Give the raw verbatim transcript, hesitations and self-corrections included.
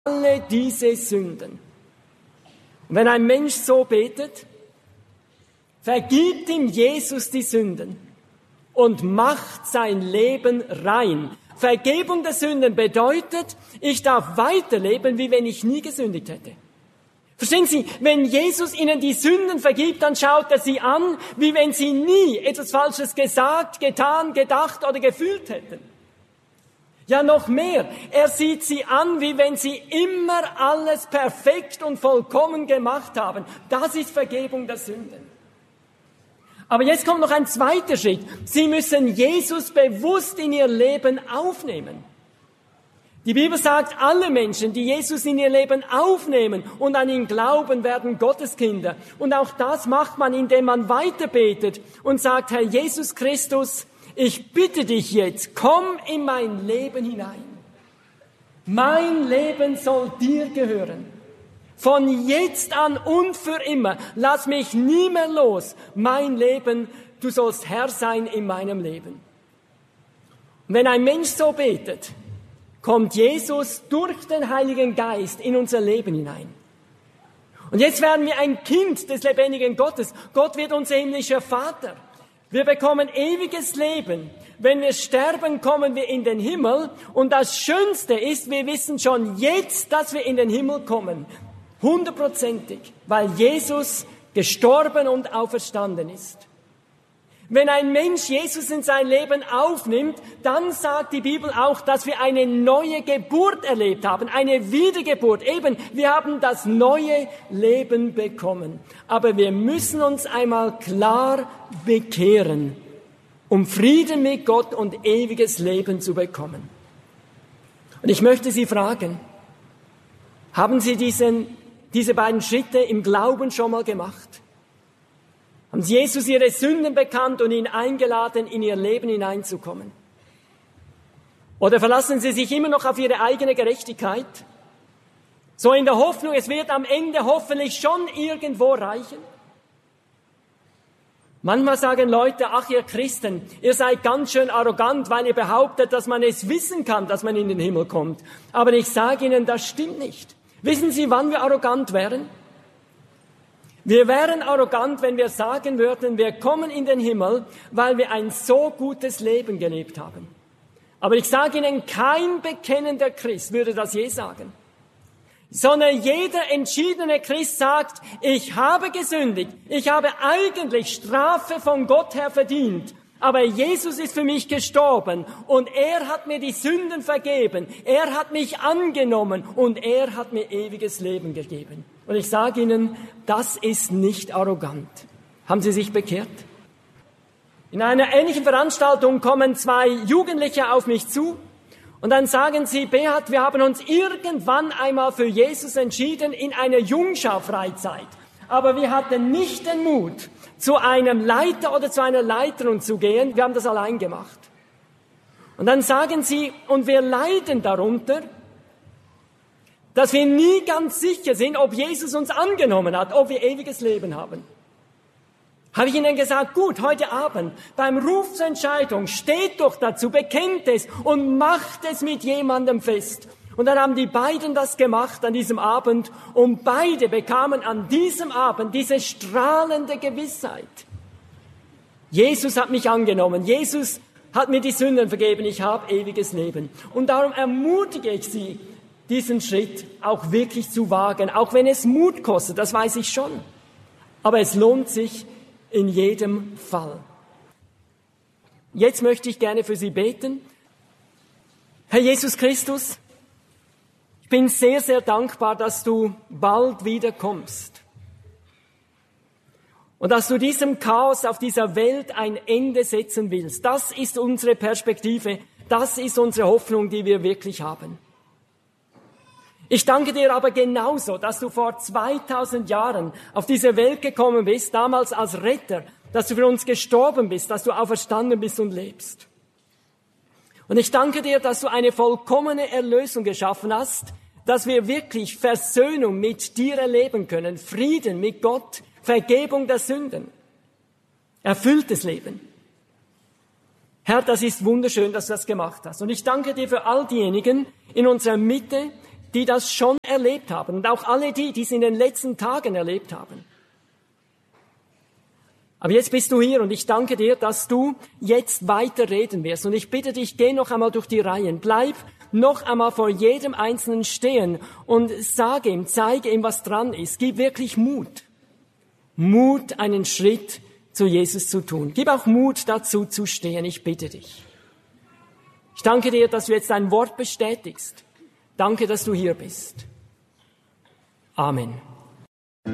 alle diese Sünden. Und wenn ein Mensch so betet, vergibt ihm Jesus die Sünden und macht sein Leben rein. Vergebung der Sünden bedeutet, ich darf weiterleben, wie wenn ich nie gesündigt hätte. Verstehen Sie, wenn Jesus ihnen die Sünden vergibt, dann schaut er sie an, wie wenn sie nie etwas Falsches gesagt, getan, gedacht oder gefühlt hätten. Ja, noch mehr, er sieht sie an, wie wenn sie immer alles perfekt und vollkommen gemacht haben. Das ist Vergebung der Sünden. Aber jetzt kommt noch ein zweiter Schritt. Sie müssen Jesus bewusst in ihr Leben aufnehmen. Die Bibel sagt, alle Menschen, die Jesus in ihr Leben aufnehmen und an ihn glauben, werden Gotteskinder. Und auch das macht man, indem man weiterbetet und sagt, Herr Jesus Christus, ich bitte dich jetzt, komm in mein Leben hinein. Mein Leben soll dir gehören. Von jetzt an und für immer. Lass mich nie mehr los. Mein Leben, du sollst Herr sein in meinem Leben. Und wenn ein Mensch so betet, kommt Jesus durch den Heiligen Geist in unser Leben hinein. Und jetzt werden wir ein Kind des lebendigen Gottes. Gott wird unser himmlischer Vater. Wir bekommen ewiges Leben. Wenn wir sterben, kommen wir in den Himmel. Und das Schönste ist, wir wissen schon jetzt, dass wir in den Himmel kommen. Hundertprozentig, weil Jesus gestorben und auferstanden ist. Wenn ein Mensch Jesus in sein Leben aufnimmt, dann sagt die Bibel auch, dass wir eine neue Geburt erlebt haben, eine Wiedergeburt. Eben, wir haben das neue Leben bekommen. Aber wir müssen uns einmal klar bekehren, um Frieden mit Gott und ewiges Leben zu bekommen. Und ich möchte Sie fragen, haben Sie diesen, diese beiden Schritte im Glauben schon mal gemacht? Haben Sie Jesus ihre Sünden bekannt und ihn eingeladen, in ihr Leben hineinzukommen? Oder verlassen Sie sich immer noch auf Ihre eigene Gerechtigkeit? So in der Hoffnung, es wird am Ende hoffentlich schon irgendwo reichen? Manchmal sagen Leute, ach ihr Christen, ihr seid ganz schön arrogant, weil ihr behauptet, dass man es wissen kann, dass man in den Himmel kommt. Aber ich sage Ihnen, das stimmt nicht. Wissen Sie, wann wir arrogant wären? Wir wären arrogant, wenn wir sagen würden, wir kommen in den Himmel, weil wir ein so gutes Leben gelebt haben. Aber ich sage Ihnen, kein bekennender Christ würde das je sagen. Sondern jeder entschiedene Christ sagt, ich habe gesündigt, ich habe eigentlich Strafe von Gott her verdient, aber Jesus ist für mich gestorben und er hat mir die Sünden vergeben, er hat mich angenommen und er hat mir ewiges Leben gegeben. Und ich sage Ihnen, das ist nicht arrogant. Haben Sie sich bekehrt? In einer ähnlichen Veranstaltung kommen zwei Jugendliche auf mich zu und dann sagen sie, Beat, wir haben uns irgendwann einmal für Jesus entschieden in einer Jungschau-Freizeit. Aber wir hatten nicht den Mut, zu einem Leiter oder zu einer Leiterin zu gehen. Wir haben das allein gemacht. Und dann sagen sie, und wir leiden darunter, dass wir nie ganz sicher sind, ob Jesus uns angenommen hat, ob wir ewiges Leben haben. Habe ich ihnen gesagt, gut, heute Abend beim Ruf zur Entscheidung steht doch dazu, bekennt es und macht es mit jemandem fest. Und dann haben die beiden das gemacht an diesem Abend und beide bekamen an diesem Abend diese strahlende Gewissheit. Jesus hat mich angenommen, Jesus hat mir die Sünden vergeben, ich habe ewiges Leben. Und darum ermutige ich Sie, diesen Schritt auch wirklich zu wagen, auch wenn es Mut kostet, das weiß ich schon. Aber es lohnt sich in jedem Fall. Jetzt möchte ich gerne für Sie beten. Herr Jesus Christus, ich bin sehr, sehr dankbar, dass du bald wiederkommst. Und dass du diesem Chaos auf dieser Welt ein Ende setzen willst. Das ist unsere Perspektive, das ist unsere Hoffnung, die wir wirklich haben. Ich danke dir aber genauso, dass du vor zweitausend Jahren auf diese Welt gekommen bist, damals als Retter, dass du für uns gestorben bist, dass du auferstanden bist und lebst. Und ich danke dir, dass du eine vollkommene Erlösung geschaffen hast, dass wir wirklich Versöhnung mit dir erleben können, Frieden mit Gott, Vergebung der Sünden, erfülltes Leben. Herr, das ist wunderschön, dass du das gemacht hast. Und ich danke dir für all diejenigen in unserer Mitte, die das schon erlebt haben und auch alle die, die es in den letzten Tagen erlebt haben. Aber jetzt bist du hier und ich danke dir, dass du jetzt weiter reden wirst. Und ich bitte dich, geh noch einmal durch die Reihen. Bleib noch einmal vor jedem Einzelnen stehen und sage ihm, zeige ihm, was dran ist. Gib wirklich Mut. Mut, einen Schritt zu Jesus zu tun. Gib auch Mut dazu zu stehen. Ich bitte dich. Ich danke dir, dass du jetzt dein Wort bestätigst. Danke, dass du hier bist. Amen.